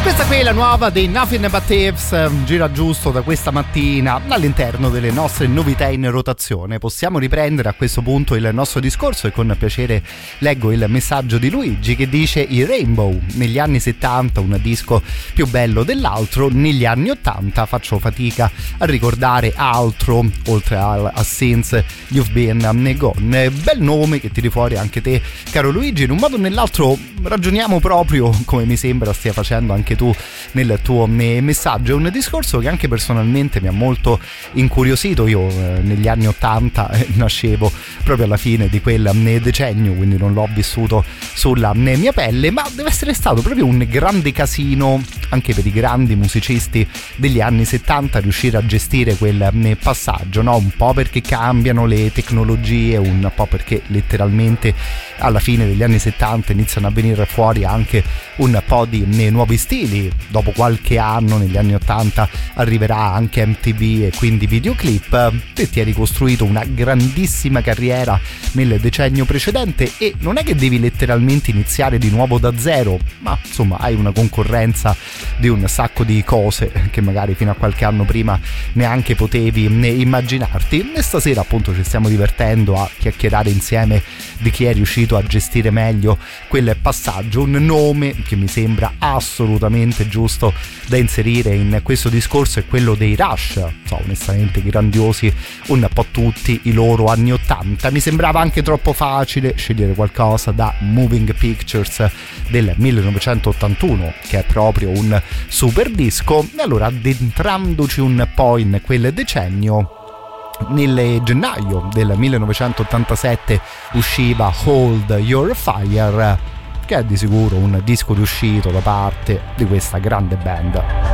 Questa qui è la nuova dei Nothing But Thieves, gira giusto da questa mattina all'interno delle nostre novità in rotazione. Possiamo riprendere a questo punto il nostro discorso e con piacere leggo il messaggio di Luigi che dice: i Rainbow negli anni 70 un disco più bello dell'altro, negli anni 80 faccio fatica a ricordare altro oltre a Since You've Been Gone. Bel nome che tiri fuori anche te, caro Luigi. In un modo o nell'altro ragioniamo proprio come mi sembra stia facendo anche tu nel tuo messaggio. È un discorso che anche personalmente mi ha molto incuriosito. Io negli anni 80 nascevo proprio alla fine di quel decennio, quindi non l'ho vissuto sulla mia pelle, ma deve essere stato proprio un grande casino anche per i grandi musicisti degli anni 70 riuscire a gestire quel passaggio, no? Un po' perché cambiano le tecnologie, un po' perché letteralmente alla fine degli anni 70 iniziano a venire fuori anche un po' di nuovi stili. Dopo qualche anno, negli anni 80, arriverà anche MTV e quindi videoclip. Te ti hai ricostruito una grandissima carriera nel decennio precedente e non è che devi letteralmente iniziare di nuovo da zero, ma insomma hai una concorrenza di un sacco di cose che magari fino a qualche anno prima neanche potevi immaginarti. E stasera appunto ci stiamo divertendo a chiacchierare insieme di chi è riuscito a gestire meglio quel passaggio. Un nome che mi sembra assolutamente giusto da inserire in questo discorso è quello dei Rush. So, onestamente grandiosi un po' tutti i loro anni 80. Mi sembrava anche troppo facile scegliere qualcosa da Moving Pictures del 1981, che è proprio un super disco. E allora, addentrandoci un po' in quel decennio, nel gennaio del 1987 usciva Hold Your Fire, che è di sicuro un disco riuscito da parte di questa grande band.